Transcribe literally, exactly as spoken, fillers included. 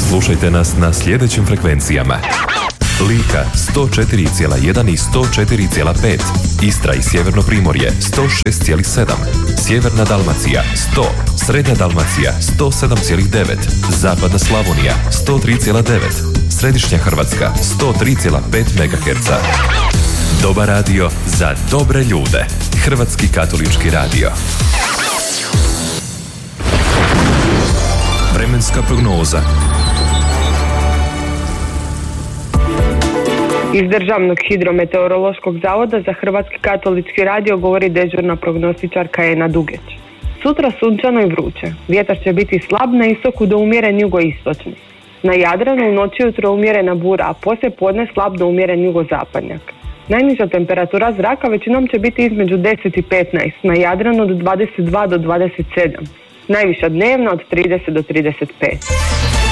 Slušajte nas na sljedećim frekvencijama: Lika sto četiri zarez jedan i sto četiri zarez pet, Istra i Sjeverno Primorje sto šest zarez sedam, Sjeverna Dalmacija sto, Srednja Dalmacija sto sedam zarez devet, Zapadna Slavonija sto tri zarez devet, Središnja Hrvatska sto tri zarez pet megaherca. Dobar radio za dobre ljude. Hrvatski katolički radio. Vremenska prognoza. Iz Državnog hidrometeorološkog zavoda za Hrvatski katolički radio govori dežurna prognostičarka Ena Dugeć. Sutra sunčano i vruće. Vjetar će biti slab na istoku do umjeren jugoistočni. Na Jadranu u noći ujutro umjerena bura, a poslije podne slab do umjeren jugozapadnjak. Najniža temperatura zraka većinom će biti između deset i petnaest, na Jadranu od dvadeset dva do dvadeset sedam. Najviša dnevna od trideset do trideset pet.